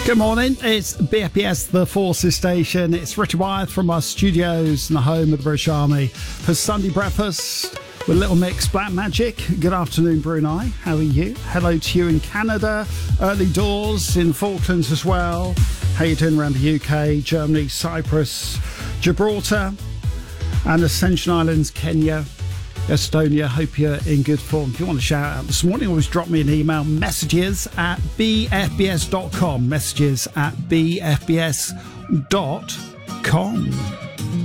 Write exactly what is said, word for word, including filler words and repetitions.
Good morning, it's B F B S, the Forces Station. It's Richard Wyeth from our studios in the home of the British Army for Sunday breakfast with Little Mix Black Magic. Good afternoon, Brunei. How are you? Hello to you in Canada, early doors in Falklands as well. How you doing around the U K, Germany, Cyprus, Gibraltar, and Ascension Islands, Kenya, Estonia. Hope you're in good form. If you want to shout out this morning, always drop me an email, messages at b f b s dot com, messages at b f b s dot com.